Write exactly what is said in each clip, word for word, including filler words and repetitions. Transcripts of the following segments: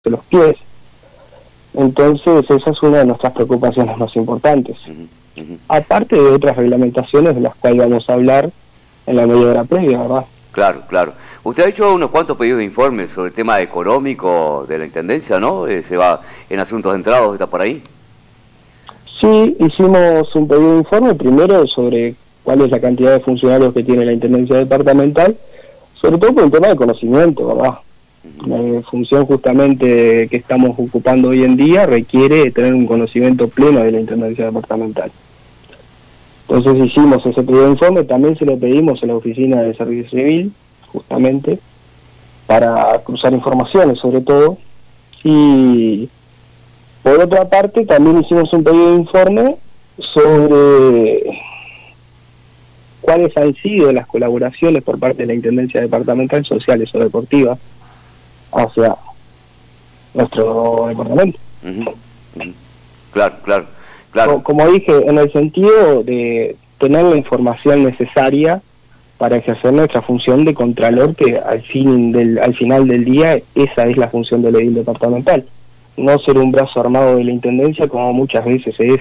de los pies. Entonces esa es una de nuestras preocupaciones más importantes. Uh-huh, uh-huh. Aparte de otras reglamentaciones de las cuales vamos a hablar en la media hora previa, ¿verdad? Claro, claro. Usted ha hecho unos cuantos pedidos de informes sobre el tema económico de la Intendencia, ¿no? Eh, se va en asuntos de entrados, ¿está por ahí? Sí, hicimos un pedido de informe, primero sobre cuál es la cantidad de funcionarios que tiene la Intendencia Departamental, sobre todo por el tema de conocimiento, ¿verdad? La función justamente que estamos ocupando hoy en día requiere tener un conocimiento pleno de la Intendencia Departamental. Entonces hicimos ese pedido de informe, también se lo pedimos a la Oficina de Servicio Civil, justamente, para cruzar informaciones sobre todo. Y por otra parte también hicimos un pedido de informe sobre cuáles han sido las colaboraciones por parte de la Intendencia Departamental, sociales o deportivas, hacia nuestro departamento. Uh-huh. Uh-huh. Claro, claro, claro. Como, como dije, en el sentido de tener la información necesaria para ejercer nuestra función de contralor, que al fin del al final del día esa es la función del edil departamental, no ser un brazo armado de la Intendencia como muchas veces es.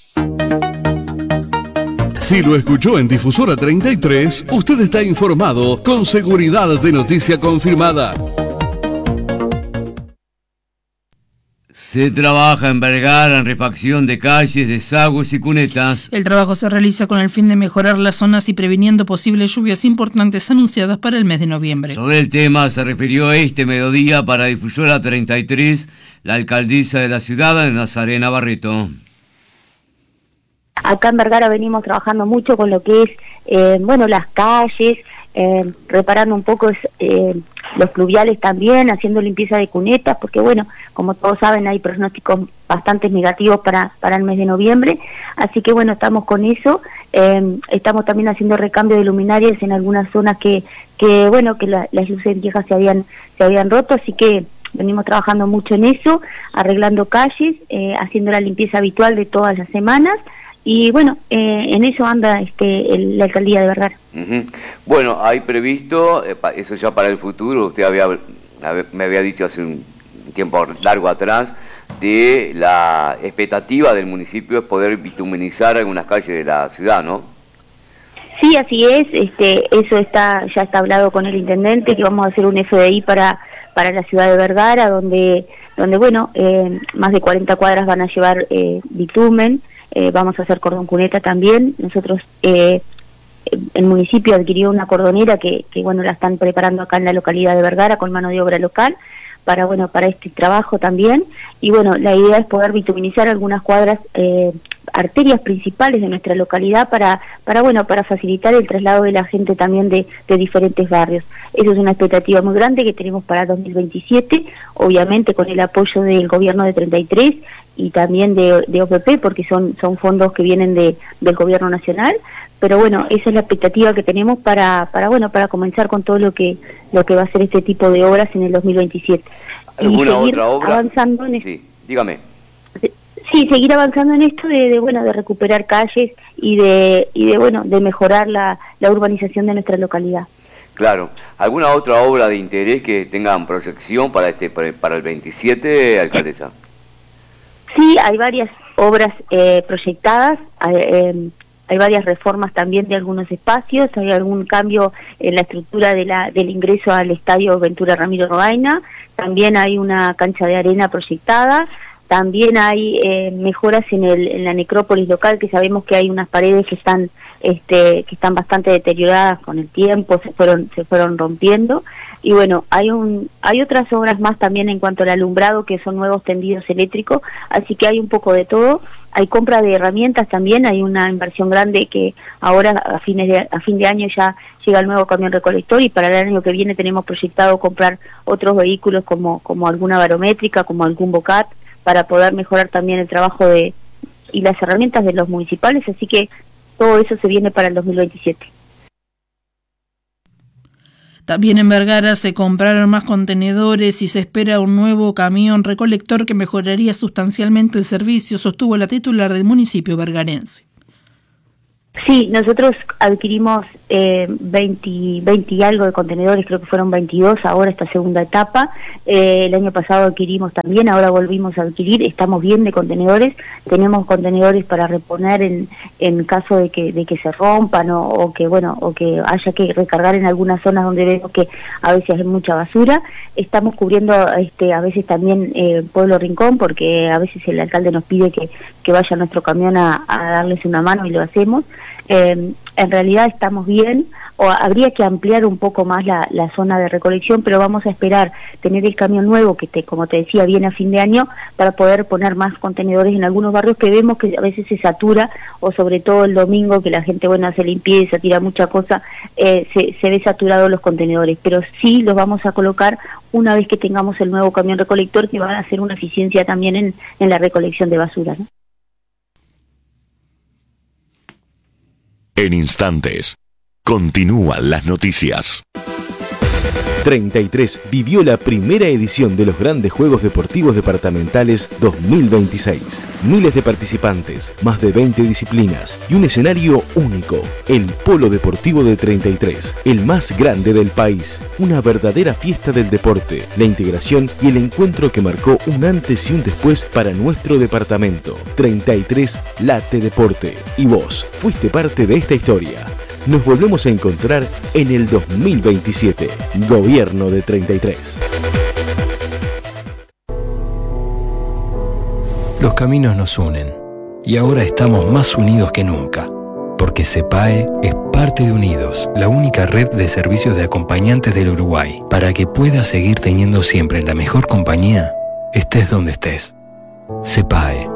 Si lo escuchó en Difusora treinta y tres, usted está informado con seguridad de noticia confirmada. Se trabaja en Vergara en refacción de calles, desagües y cunetas. El trabajo se realiza con el fin de mejorar las zonas y previniendo posibles lluvias importantes anunciadas para el mes de noviembre. Sobre el tema se refirió este mediodía para Difusora treinta y tres la alcaldesa de la ciudad, Nazarena Barreto. Acá en Vergara venimos trabajando mucho con lo que es, eh, bueno, las calles, eh, reparando un poco eh, los pluviales también, haciendo limpieza de cunetas, porque bueno, como todos saben, hay pronósticos bastante negativos para, para el mes de noviembre, así que bueno, estamos con eso. Eh, estamos también haciendo recambio de luminarias en algunas zonas que, que bueno, que la, las luces viejas se habían, se habían roto, así que venimos trabajando mucho en eso, arreglando calles, eh, haciendo la limpieza habitual de todas las semanas. Y bueno, eh, en eso anda este el, la alcaldía de Vergara. Uh-huh. Bueno, hay previsto, eh, pa, eso ya para el futuro, usted había, me había dicho hace un tiempo largo atrás, de la expectativa del municipio es poder bitumenizar algunas calles de la ciudad, ¿no? Sí, así es, este eso está ya está hablado con el intendente, que vamos a hacer un F D I para para la ciudad de Vergara, donde, donde bueno, eh, más de cuarenta cuadras van a llevar eh, bitumen. Eh, vamos a hacer cordón cuneta también. Nosotros, eh, el municipio adquirió una cordonera que, que bueno, la están preparando acá en la localidad de Vergara con mano de obra local para bueno para este trabajo también. Y bueno, la idea es poder bituminizar algunas cuadras, eh, arterias principales de nuestra localidad para para bueno para facilitar el traslado de la gente también de, de diferentes barrios. Eso es una expectativa muy grande que tenemos para dos mil veintisiete, obviamente con el apoyo del gobierno de treinta y tres y también de, de O P P, porque son son fondos que vienen de del gobierno nacional, pero bueno, esa es la expectativa que tenemos para para bueno para comenzar con todo lo que lo que va a ser este tipo de obras en el dos mil veintisiete. ¿Alguna otra obra? Avanzando en sí, dígame. Sí, seguir avanzando en esto de, de bueno de recuperar calles y de y de bueno de mejorar la, la urbanización de nuestra localidad. Claro. ¿Alguna otra obra de interés que tengan proyección para este para el veintisiete, alcaldesa? Sí, hay varias obras eh, proyectadas, hay, eh, hay varias reformas también de algunos espacios, hay algún cambio en la estructura de la, del ingreso al estadio Ventura Ramiro Robaina, también hay una cancha de arena proyectada, también hay eh, mejoras en, el, en la necrópolis local, que sabemos que hay unas paredes que están este, que están bastante deterioradas con el tiempo, se fueron se fueron rompiendo. Y bueno, hay un hay otras obras más también en cuanto al alumbrado, que son nuevos tendidos eléctricos, así que hay un poco de todo. Hay compra de herramientas también, hay una inversión grande que ahora a fines de, a fin de año ya llega el nuevo camión recolector, y para el año que viene tenemos proyectado comprar otros vehículos como como alguna barométrica, como algún Bocat, para poder mejorar también el trabajo de y las herramientas de los municipales, así que todo eso se viene para el dos mil veintisiete. También en Vergara se compraron más contenedores y se espera un nuevo camión recolector que mejoraría sustancialmente el servicio, sostuvo la titular del municipio vergarense. Sí, nosotros adquirimos eh, veinte, veinte y algo de contenedores, creo que fueron veintidós ahora esta segunda etapa. Eh, el año pasado adquirimos también, ahora volvimos a adquirir, estamos bien de contenedores, tenemos contenedores para reponer en, en caso de que de que se rompan o, o que bueno o que haya que recargar en algunas zonas donde vemos que a veces hay mucha basura. Estamos cubriendo este a veces también eh, Pueblo Rincón, porque a veces el alcalde nos pide que, que vaya nuestro camión a, a darles una mano y lo hacemos. Eh, en realidad estamos bien, o habría que ampliar un poco más la, la zona de recolección, pero vamos a esperar tener el camión nuevo que, te, como te decía, viene a fin de año para poder poner más contenedores en algunos barrios que vemos que a veces se satura, o sobre todo el domingo que la gente bueno hace limpieza, tira mucha cosa, eh, se, se ve saturado los contenedores, pero sí los vamos a colocar una vez que tengamos el nuevo camión recolector, que va a hacer una eficiencia también en, en la recolección de basura, ¿no? En instantes, continúan las noticias. treinta y tres vivió la primera edición de los Grandes Juegos Deportivos Departamentales dos mil veintiséis. Miles de participantes, más de veinte disciplinas y un escenario único. El Polo Deportivo de treinta y tres, el más grande del país. Una verdadera fiesta del deporte, la integración y el encuentro que marcó un antes y un después para nuestro departamento. treinta y tres Late Deporte. Y vos fuiste parte de esta historia. Nos volvemos a encontrar en el dos mil veintisiete. Gobierno de treinta y tres. Los caminos nos unen y ahora estamos más unidos que nunca, porque CEPAE es parte de Unidos, la única red de servicios de acompañantes del Uruguay, para que puedas seguir teniendo siempre la mejor compañía, estés donde estés. CEPAE.